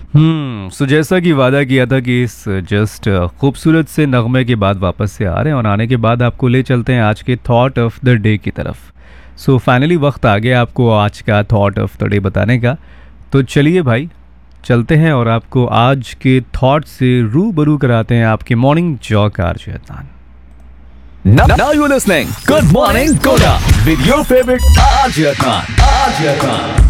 सो जैसा कि वादा किया था कि इस जस्ट खूबसूरत से नगमे के बाद वापस से आ रहे हैं और आने के बाद आपको ले चलते हैं आज के थॉट ऑफ द डे की तरफ। सो फाइनली वक्त आ गया आपको आज का थॉट ऑफ द डे बताने का। तो चलिए भाई चलते हैं और आपको आज के थॉट से रूबरू कराते हैं आपके morning Jacques RJ Adnan. Now you're listening. Good morning, Koda. With your favorite RJ Khan. RJ Khan.